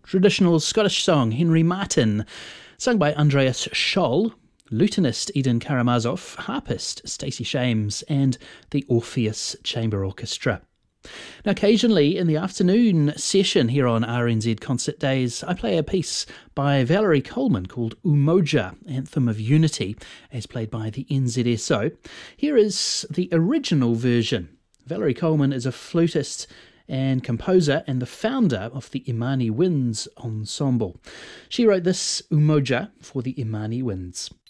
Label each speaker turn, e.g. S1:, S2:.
S1: traditional Scottish song Henry Martin, sung by Andreas Scholl, lutenist Eden Karamazov, harpist Stacey Shames, and the Orpheus Chamber Orchestra. Now, occasionally in the afternoon session here on RNZ Concert Days, I play a piece by Valerie Coleman called Umoja, Anthem of Unity, as played by the NZSO. Here is the original version. Valerie Coleman is a flutist and composer and the founder of the Imani Winds Ensemble. She wrote this Umoja for the Imani Winds.